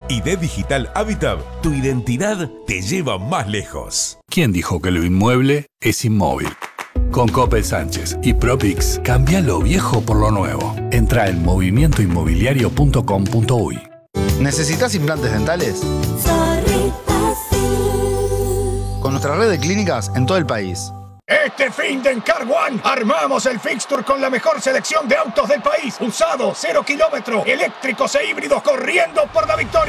ID Digital Habitat, tu identidad te lleva más lejos. ¿Quién dijo que lo inmueble es inmóvil? Con Coppel Sánchez y Propix, cambia lo viejo por lo nuevo. Entra en movimientoinmobiliario.com.uy. ¿Necesitas implantes dentales? Con nuestra red de clínicas en todo el país. Este fin de en Car One armamos el fixture con la mejor selección de autos del país. Usados, 0 kilómetros, eléctricos e híbridos corriendo por la victoria.